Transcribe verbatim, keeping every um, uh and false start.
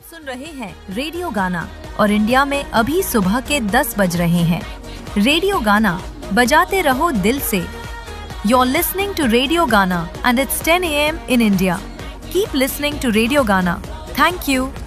सुन रहे हैं रेडियो गाना और इंडिया में अभी सुबह के दस बज रहे हैं। रेडियो गाना बजाते रहो दिल से। You're listening to Radio Gana and it's ten a m in India. Keep listening to Radio Gana. Thank you.